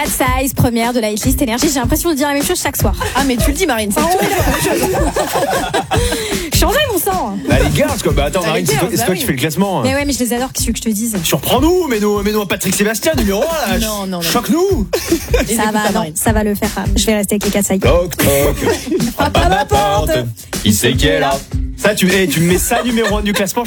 4 Size, première de la hitlist Énergie. J'ai l'impression de dire la même chose chaque soir. Ah, mais tu le dis, Marine, c'est Changez mon sang. Bah, les garde, quoi. Bah, attends, Bah, Marine, les c'est toi, garde, c'est toi bah qui fais le classement. Mais ouais, mais je les adore, qu'est-ce que je te dise? Surprends-nous, mets-nous Patrick Sébastien, numéro 1, là. Non. Choque-nous. Ça va, non, ça va le faire. Je vais rester avec les 4 Size. Toc, toc. Frappe à ma porte. Il sait qui est là. Ça, tu me mets ça numéro 1 du classement.